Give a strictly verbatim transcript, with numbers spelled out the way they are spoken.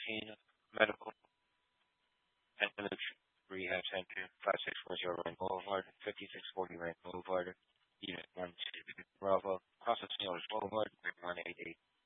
fourteen Medical and Military Rehab Center, five six four zero Range Boulevard, fifty-six forty Range Boulevard, Unit one two Bravo, Cross Steelers Boulevard, one eight eight